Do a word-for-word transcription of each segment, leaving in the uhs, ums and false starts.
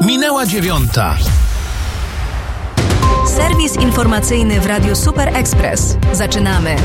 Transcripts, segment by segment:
Minęła dziewiąta. Serwis informacyjny w Radiu Super Express. Zaczynamy.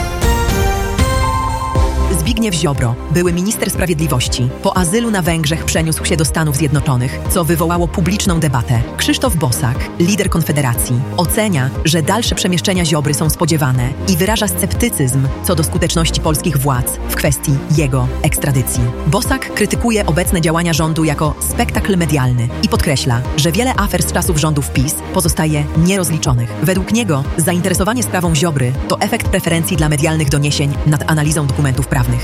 Zbigniew Ziobro, były minister sprawiedliwości, po azylu na Węgrzech przeniósł się do Stanów Zjednoczonych, co wywołało publiczną debatę. Krzysztof Bosak, lider Konfederacji, ocenia, że dalsze przemieszczenia Ziobry są spodziewane i wyraża sceptycyzm co do skuteczności polskich władz w kwestii jego ekstradycji. Bosak krytykuje obecne działania rządu jako spektakl medialny i podkreśla, że wiele afer z czasów rządów PiS pozostaje nierozliczonych. Według niego zainteresowanie sprawą Ziobry to efekt preferencji dla medialnych doniesień nad analizą dokumentów prawnych.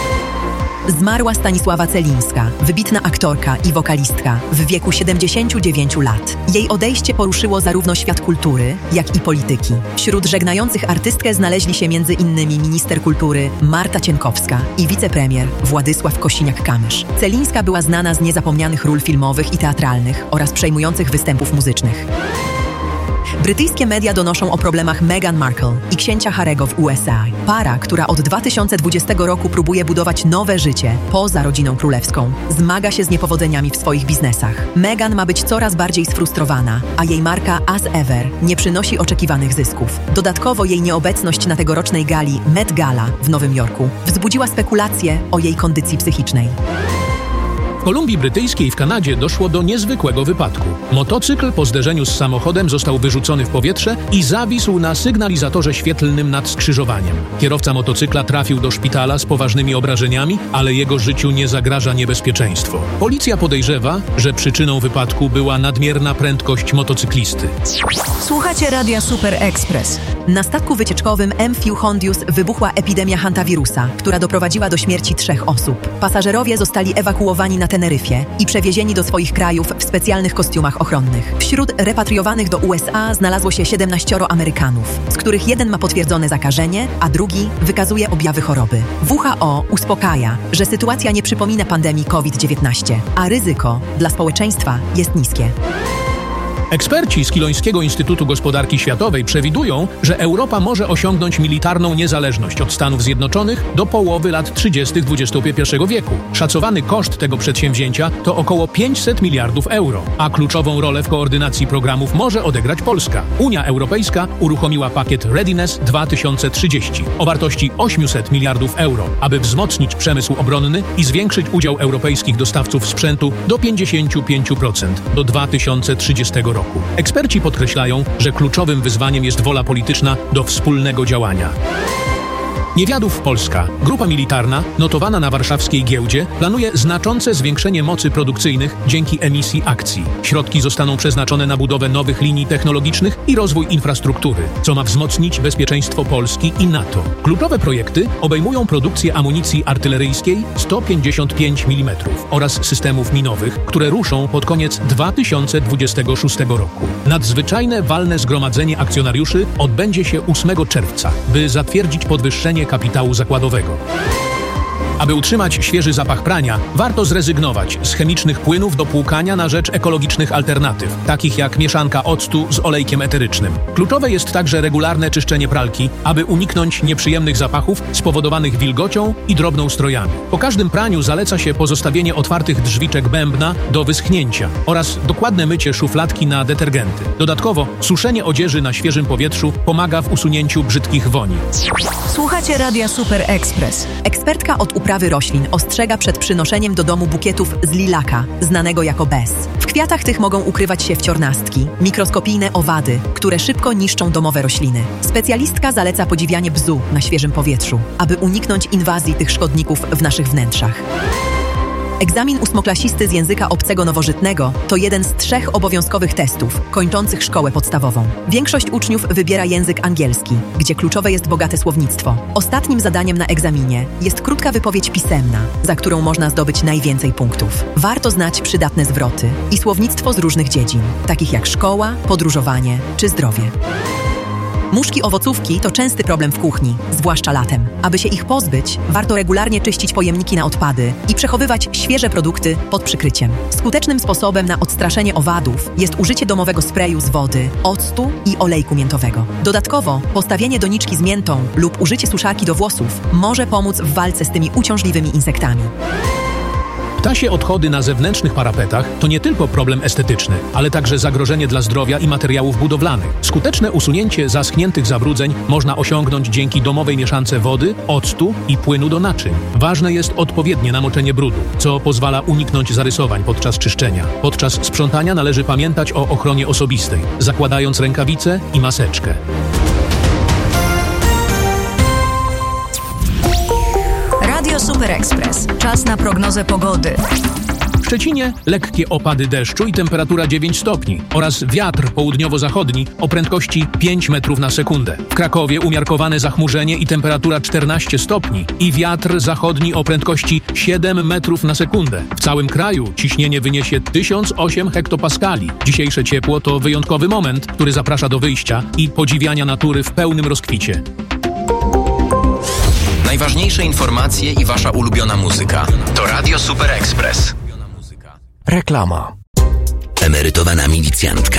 Zmarła Stanisława Celińska, wybitna aktorka i wokalistka w wieku siedemdziesięciu dziewięciu lat. Jej odejście poruszyło zarówno świat kultury, jak i polityki. Wśród żegnających artystkę znaleźli się między innymi minister kultury Marta Cienkowska i wicepremier Władysław Kosiniak-Kamysz. Celińska była znana z niezapomnianych ról filmowych i teatralnych oraz przejmujących występów muzycznych. Brytyjskie media donoszą o problemach Meghan Markle i księcia Harry'ego w U S A. Para, która od dwa tysiące dwudziestego roku próbuje budować nowe życie poza rodziną królewską, zmaga się z niepowodzeniami w swoich biznesach. Meghan ma być coraz bardziej sfrustrowana, a jej marka As Ever nie przynosi oczekiwanych zysków. Dodatkowo jej nieobecność na tegorocznej gali Met Gala w Nowym Jorku wzbudziła spekulacje o jej kondycji psychicznej. W Kolumbii Brytyjskiej w Kanadzie doszło do niezwykłego wypadku. Motocykl po zderzeniu z samochodem został wyrzucony w powietrze i zawisł na sygnalizatorze świetlnym nad skrzyżowaniem. Kierowca motocykla trafił do szpitala z poważnymi obrażeniami, ale jego życiu nie zagraża niebezpieczeństwo. Policja podejrzewa, że przyczyną wypadku była nadmierna prędkość motocyklisty. Słuchacie Radia Super Express. Na statku wycieczkowym M V Hondius wybuchła epidemia hantawirusa, która doprowadziła do śmierci trzech osób. Pasażerowie zostali ewakuowani na Teneryfie i przewiezieni do swoich krajów w specjalnych kostiumach ochronnych. Wśród repatriowanych do U S A znalazło się siedemnaścioro Amerykanów, z których jeden ma potwierdzone zakażenie, a drugi wykazuje objawy choroby. W H O uspokaja, że sytuacja nie przypomina pandemii COVID dziewiętnaście, a ryzyko dla społeczeństwa jest niskie. Eksperci z Kilońskiego Instytutu Gospodarki Światowej przewidują, że Europa może osiągnąć militarną niezależność od Stanów Zjednoczonych do połowy lat trzydziestych dwudziestego pierwszego wieku. Szacowany koszt tego przedsięwzięcia to około pięćset miliardów euro, a kluczową rolę w koordynacji programów może odegrać Polska. Unia Europejska uruchomiła pakiet Readiness dwa tysiące trzydzieści o wartości osiemset miliardów euro, aby wzmocnić przemysł obronny i zwiększyć udział europejskich dostawców sprzętu do pięćdziesiąt pięć procent do dwa tysiące trzydziestego roku. Eksperci podkreślają, że kluczowym wyzwaniem jest wola polityczna do wspólnego działania. Niewiadów Polska, grupa militarna, notowana na warszawskiej giełdzie, planuje znaczące zwiększenie mocy produkcyjnych dzięki emisji akcji. Środki zostaną przeznaczone na budowę nowych linii technologicznych i rozwój infrastruktury, co ma wzmocnić bezpieczeństwo Polski i NATO. Kluczowe projekty obejmują produkcję amunicji artyleryjskiej sto pięćdziesiąt pięć milimetrów oraz systemów minowych, które ruszą pod koniec dwa tysiące dwudziestego szóstego roku. Nadzwyczajne walne zgromadzenie akcjonariuszy odbędzie się ósmego czerwca, by zatwierdzić podwyższenie kapitału zakładowego. Aby utrzymać świeży zapach prania, warto zrezygnować z chemicznych płynów do płukania na rzecz ekologicznych alternatyw, takich jak mieszanka octu z olejkiem eterycznym. Kluczowe jest także regularne czyszczenie pralki, aby uniknąć nieprzyjemnych zapachów spowodowanych wilgocią i drobną strojami. Po każdym praniu zaleca się pozostawienie otwartych drzwiczek bębna do wyschnięcia oraz dokładne mycie szufladki na detergenty. Dodatkowo suszenie odzieży na świeżym powietrzu pomaga w usunięciu brzydkich woni. Słuchacie Radia Super Express. Ekspertka od uprawy roślin ostrzega przed przynoszeniem do domu bukietów z lilaka, znanego jako bez. W kwiatach tych mogą ukrywać się wciornastki, mikroskopijne owady, które szybko niszczą domowe rośliny. Specjalistka zaleca podziwianie bzu na świeżym powietrzu, aby uniknąć inwazji tych szkodników w naszych wnętrzach. Egzamin ósmoklasisty z języka obcego nowożytnego to jeden z trzech obowiązkowych testów kończących szkołę podstawową. Większość uczniów wybiera język angielski, gdzie kluczowe jest bogate słownictwo. Ostatnim zadaniem na egzaminie jest krótka wypowiedź pisemna, za którą można zdobyć najwięcej punktów. Warto znać przydatne zwroty i słownictwo z różnych dziedzin, takich jak szkoła, podróżowanie czy zdrowie. Muszki owocówki to częsty problem w kuchni, zwłaszcza latem. Aby się ich pozbyć, warto regularnie czyścić pojemniki na odpady i przechowywać świeże produkty pod przykryciem. Skutecznym sposobem na odstraszenie owadów jest użycie domowego sprayu z wody, octu i olejku miętowego. Dodatkowo postawienie doniczki z miętą lub użycie suszarki do włosów może pomóc w walce z tymi uciążliwymi insektami. Ptasie odchody na zewnętrznych parapetach to nie tylko problem estetyczny, ale także zagrożenie dla zdrowia i materiałów budowlanych. Skuteczne usunięcie zaschniętych zabrudzeń można osiągnąć dzięki domowej mieszance wody, octu i płynu do naczyń. Ważne jest odpowiednie namoczenie brudu, co pozwala uniknąć zarysowań podczas czyszczenia. Podczas sprzątania należy pamiętać o ochronie osobistej, zakładając rękawice i maseczkę. Radio Super Express. Czas na prognozę pogody. W Szczecinie lekkie opady deszczu i temperatura dziewięć stopni oraz wiatr południowo-zachodni o prędkości pięć metrów na sekundę. W Krakowie umiarkowane zachmurzenie i temperatura czternaście stopni i wiatr zachodni o prędkości siedem metrów na sekundę. W całym kraju ciśnienie wyniesie tysiąc osiem hektopaskali. Dzisiejsze ciepło to wyjątkowy moment, który zaprasza do wyjścia i podziwiania natury w pełnym rozkwicie. Najważniejsze informacje i wasza ulubiona muzyka. To Radio Super Express. Reklama. Emerytowana milicjantka